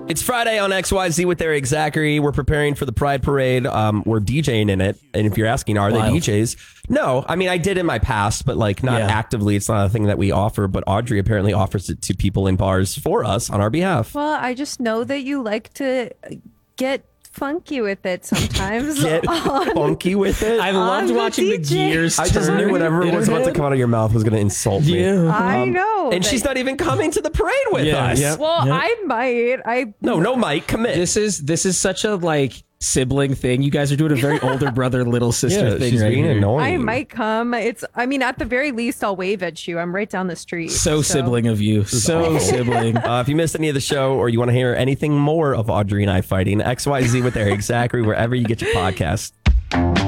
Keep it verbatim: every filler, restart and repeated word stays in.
It's Friday on X Y Z with Eric Zachary. We're preparing for the Pride Parade. Um, we're DJing in it. And if you're asking, are Wild. they D Js? No. I mean, I did in my past, but like not Yeah. actively. It's not a thing that we offer. But Audrey apparently offers it to people in bars for us on our behalf. Well, I just know that you like to get funky with it sometimes. Get on- funky with it. I loved the watching the D J. gears I just turn knew whatever in was her about to head. come out of your mouth was going to insult me. Yeah. I know. And that- she's not even coming to the parade with Yeah, us. yeah. Well, Yep. I might. I No, no, Mike, commit. This is this is such a like sibling thing. You guys are doing a very older brother, little sister yeah, thing she's right being here. annoying. I might come. It's. I mean, at the very least, I'll wave at you. I'm right down the street. So sibling of you. So sibling. Uh, if you missed any of the show or you want to hear anything more of Audrey and I fighting, X Y Z with Eric Zachary, wherever you get your podcast.